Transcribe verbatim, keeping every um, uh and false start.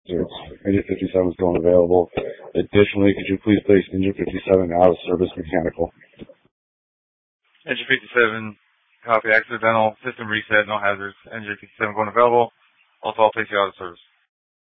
Engine fifty-seven is going available. Additionally, could you please place Engine fifty-seven out of service mechanical? Engine fifty-seven, copy accidental, system reset, no hazards. Engine fifty-seven going available. Also, I'll place you out of service.